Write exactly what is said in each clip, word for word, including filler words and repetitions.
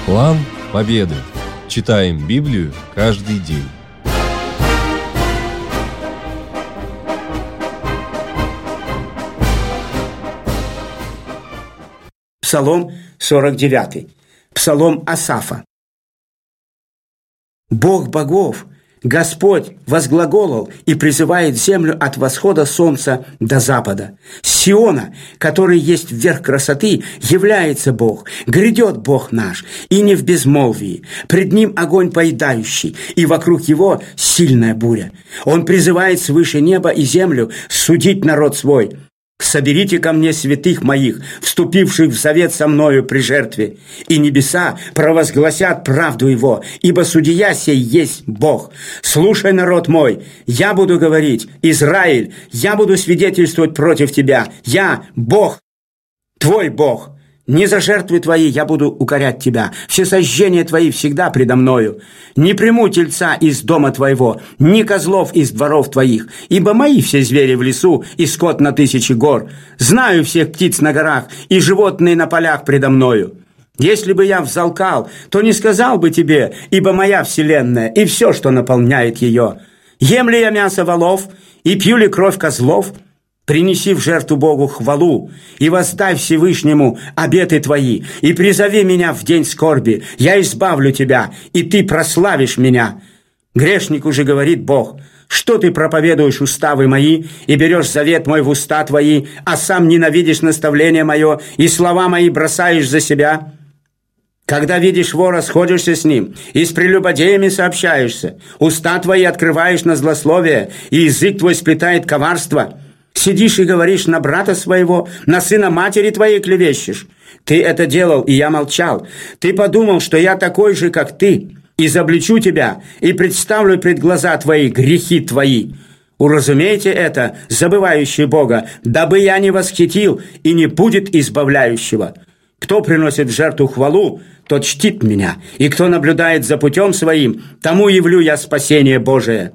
План победы. Читаем Библию каждый день. Псалом сорок девятый. Псалом Асафа. Бог богов, Господь возглаголал и призывает землю от восхода солнца до запада. С Сиона, который есть верх красоты, является Бог, грядет Бог наш, и не в безмолвии. Пред Ним огонь поедающий, и вокруг Его сильная буря. Он призывает свыше неба и землю судить народ свой. «Соберите ко мне святых моих, вступивших в завет со мною при жертве, и небеса провозгласят правду его, ибо судья сей есть Бог. Слушай, народ мой, я буду говорить, Израиль, я буду свидетельствовать против тебя, я Бог, твой Бог». Не за жертвы твои я буду укорять тебя, все сожжения твои всегда предо мною. Не приму тельца из дома твоего, ни козлов из дворов твоих, ибо мои все звери в лесу и скот на тысячи гор. Знаю всех птиц на горах и животные на полях предо мною. Если бы я взалкал, то не сказал бы тебе, ибо моя вселенная и все, что наполняет ее. Ем ли я мясо волов и пью ли кровь козлов? Принеси в жертву Богу хвалу, и воздай Всевышнему обеты твои, и призови меня в день скорби, я избавлю тебя, и ты прославишь меня. Грешнику же говорит Бог: что ты проповедуешь уставы мои, и берешь завет мой в уста твои, а сам ненавидишь наставление мое, и слова мои бросаешь за себя? Когда видишь вора, сходишься с ним, и с прелюбодеями сообщаешься, уста твои открываешь на злословие, и язык твой сплетает коварство. Сидишь и говоришь на брата своего, на сына матери твоей клевещешь. Ты это делал, и я молчал. Ты подумал, что я такой же, как ты. Изобличу тебя и представлю пред глаза твои грехи твои. Уразумейте это, забывающие Бога, дабы я не восхитил, и не будет избавляющего. Кто приносит в жертву хвалу, тот чтит меня, и кто наблюдает за путем своим, тому явлю я спасение Божие».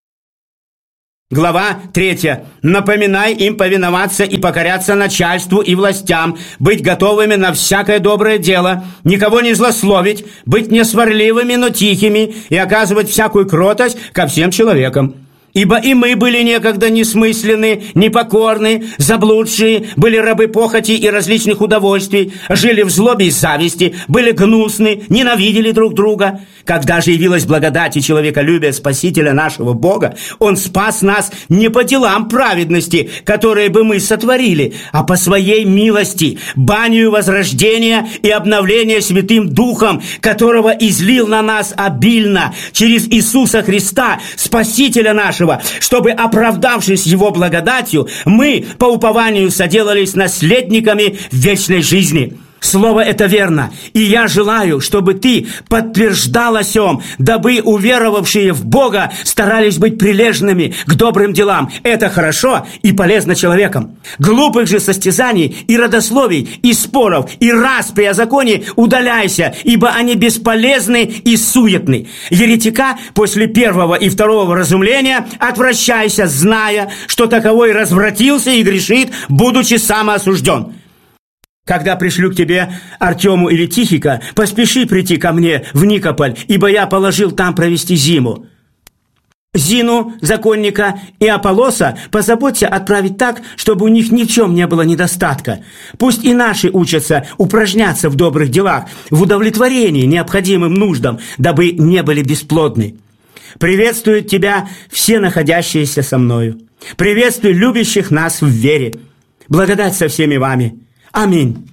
Глава третья. «Напоминай им повиноваться и покоряться начальству и властям, быть готовыми на всякое доброе дело, никого не злословить, быть не сварливыми, но тихими, и оказывать всякую кротость ко всем человекам. Ибо и мы были некогда несмысленны, непокорны, заблудшие, были рабы похоти и различных удовольствий, жили в злобе и зависти, были гнусны, ненавидели друг друга. Когда же явилась благодать и человеколюбие Спасителя нашего Бога, Он спас нас не по делам праведности, которые бы мы сотворили, а по Своей милости, банию возрождения и обновления Святым Духом, которого излил на нас обильно через Иисуса Христа, Спасителя нашего, чтобы, оправдавшись Его благодатью, мы по упованию соделались наследниками вечной жизни». Слово это верно, и я желаю, чтобы ты подтверждал о сем, дабы уверовавшие в Бога старались быть прилежными к добрым делам. Это хорошо и полезно человеком. Глупых же состязаний и родословий, и споров, и распри о законе удаляйся, ибо они бесполезны и суетны. Еретика после первого и второго разумления отвращайся, зная, что таковой развратился и грешит, будучи самоосужден. Когда пришлю к тебе Артему или Тихика, поспеши прийти ко мне в Никополь, ибо я положил там провести зиму. Зину, законника и Аполлоса позаботься отправить так, чтобы у них ни в чем не было недостатка. Пусть и наши учатся упражняться в добрых делах, в удовлетворении необходимым нуждам, дабы не были бесплодны. Приветствуют тебя все находящиеся со мною. Приветствую любящих нас в вере. Благодать со всеми вами. Аминь.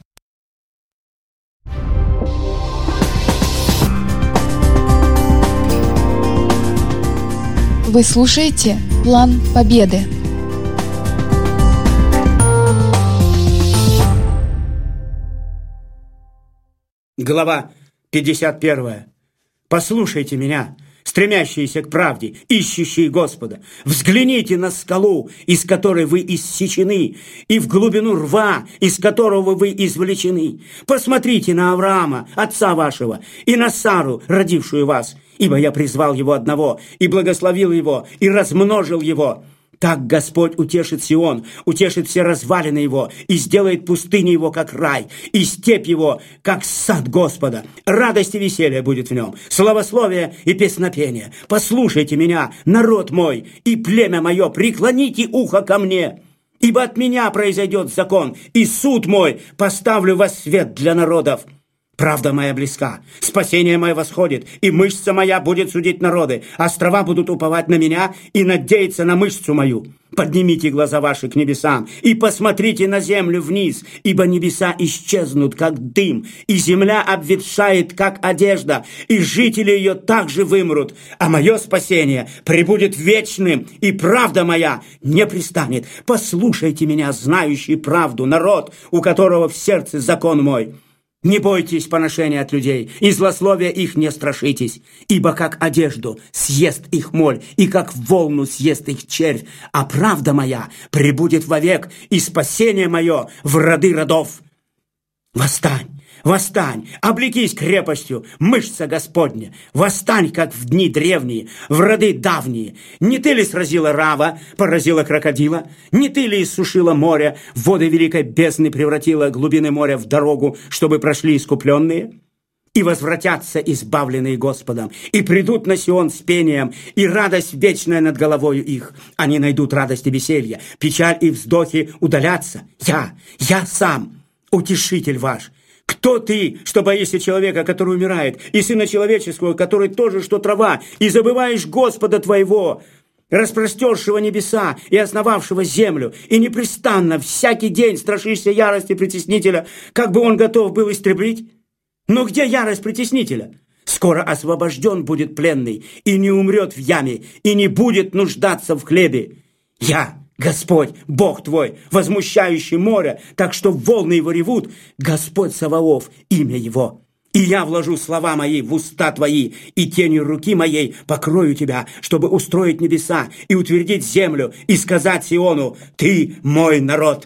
Вы слушаете «План победы». Глава пятьдесят первая. «Послушайте меня, стремящиеся к правде, ищущие Господа. Взгляните на скалу, из которой вы иссечены, и в глубину рва, из которого вы извлечены. Посмотрите на Авраама, отца вашего, и на Сару, родившую вас, ибо я призвал его одного, и благословил его, и размножил его. Так Господь утешит Сион, утешит все развалины его, и сделает пустыню его, как рай, и степь его, как сад Господа. Радость и веселье будет в нем, славословие и песнопение. Послушайте меня, народ мой, и племя мое, преклоните ухо ко мне. Ибо от меня произойдет закон, и суд мой поставлю во свет для народов. Правда моя близка, спасение мое восходит, и мышца моя будет судить народы. Острова будут уповать на меня и надеяться на мышцу мою. Поднимите глаза ваши к небесам и посмотрите на землю вниз, ибо небеса исчезнут, как дым, и земля обветшает, как одежда, и жители ее также вымрут. А мое спасение пребудет вечным, и правда моя не пристанет. Послушайте меня, знающий правду, народ, у которого в сердце закон мой. Не бойтесь поношения от людей, и злословия их не страшитесь, ибо как одежду съест их моль, и как волну съест их червь, а правда моя пребудет вовек, и спасение мое в роды родов. Восстань! Восстань, облекись крепостью, мышца Господня. Восстань, как в дни древние, в роды давние. Не ты ли сразила Рава, поразила крокодила? Не ты ли иссушила море, воды великой бездны превратила глубины моря в дорогу, чтобы прошли искупленные? И возвратятся избавленные Господом, и придут на Сион с пением, и радость вечная над головою их. Они найдут радость и веселье, печаль и вздохи удалятся. Я, я сам, утешитель ваш. Кто ты, что боишься человека, который умирает, и сына человеческого, который тоже, что трава, и забываешь Господа твоего, распростершего небеса и основавшего землю, и непрестанно всякий день страшишься ярости притеснителя, как бы он готов был истреблить? Но где ярость притеснителя? Скоро освобожден будет пленный, и не умрет в яме, и не будет нуждаться в хлебе. Я, Господь, Бог твой, возмущающий море, так что волны его ревут, Господь Саваоф, имя его. И я вложу слова мои в уста твои, и тенью руки моей покрою тебя, чтобы устроить небеса и утвердить землю, и сказать Сиону: ты мой народ.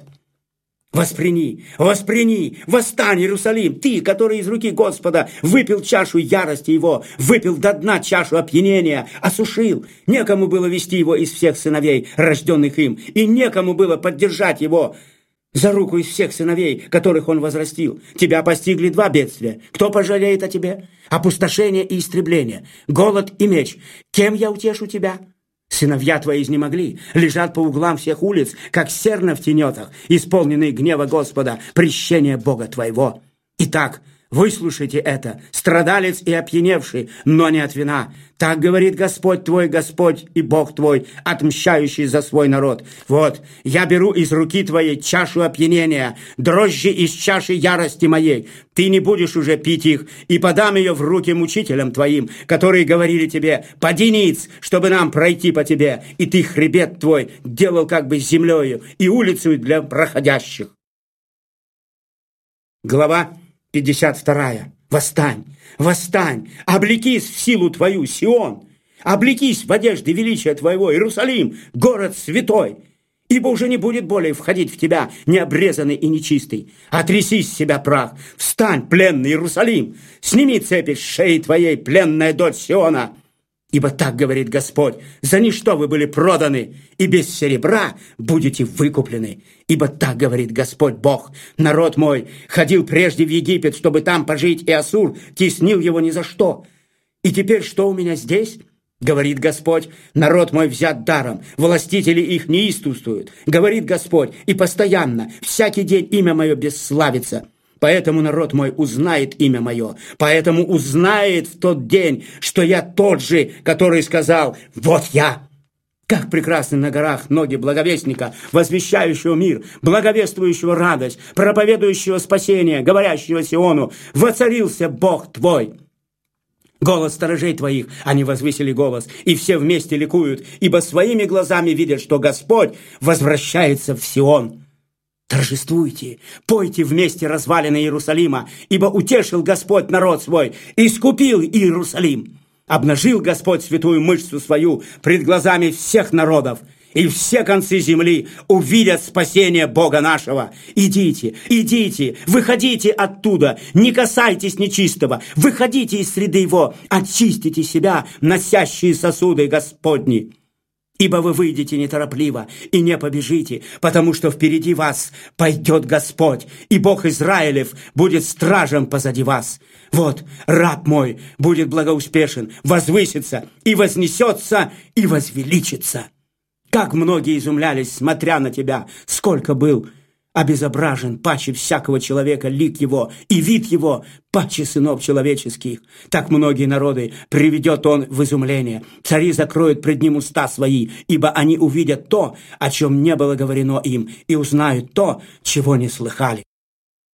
Восприни, восприни, восстань, Иерусалим, ты, который из руки Господа выпил чашу ярости его, выпил до дна чашу опьянения, осушил. Некому было вести его из всех сыновей, рожденных им, и некому было поддержать его за руку из всех сыновей, которых он возрастил. Тебя постигли два бедствия. Кто пожалеет о тебе? Опустошение и истребление, голод и меч. Кем я утешу тебя? Сыновья твои изнемогли, лежат по углам всех улиц, как серна в тенетах, исполненные гнева Господа, прещения Бога твоего. Итак, выслушайте это, страдалец и опьяневший, но не от вина. Так говорит Господь твой, Господь и Бог твой, отмщающий за свой народ. Вот, я беру из руки твоей чашу опьянения, дрожжи из чаши ярости моей. Ты не будешь уже пить их, и подам ее в руки мучителям твоим, которые говорили тебе: поди ниц, чтобы нам пройти по тебе. И ты хребет твой делал как бы землею, и улицу для проходящих. Глава пятьдесят вторая. Восстань, восстань, облекись в силу твою, Сион, облекись в одежды величия твоего, Иерусалим, город святой, ибо уже не будет более входить в тебя необрезанный и нечистый. Отряси с себя прах, встань, пленный Иерусалим, сними цепи с шеи твоей, пленная дочь Сиона. Ибо так говорит Господь: за ничто вы были проданы, и без серебра будете выкуплены. Ибо так говорит Господь Бог: народ мой ходил прежде в Египет, чтобы там пожить, и Ассур теснил его ни за что. И теперь что у меня здесь? Говорит Господь: народ мой взят даром, властители их неистовствуют. Говорит Господь, и постоянно, всякий день имя мое бесславится. Поэтому народ мой узнает имя мое, поэтому узнает в тот день, что я тот же, который сказал: вот я. Как прекрасны на горах ноги благовестника, возвещающего мир, благовествующего радость, проповедующего спасение, говорящего Сиону: воцарился Бог твой. Голос сторожей твоих, они возвысили голос, и все вместе ликуют, ибо своими глазами видят, что Господь возвращается в Сион. Торжествуйте, пойте вместе развалины Иерусалима, ибо утешил Господь народ свой, искупил Иерусалим. Обнажил Господь святую мышцу свою пред глазами всех народов, и все концы земли увидят спасение Бога нашего. Идите, идите, выходите оттуда, не касайтесь нечистого, выходите из среды его, очистите себя, носящие сосуды Господни. ибо вы выйдете неторопливо и не побежите, потому что впереди вас пойдет Господь, и Бог Израилев будет стражем позади вас. Вот раб мой будет благоуспешен, возвысится и вознесется и возвеличится». Как многие изумлялись, смотря на тебя, сколько был обезображен паче всякого человека лик его, и вид его паче сынов человеческих. Так многие народы приведет он в изумление. Цари закроют пред ним уста свои, ибо они увидят то, о чем не было говорено им, и узнают то, чего не слыхали.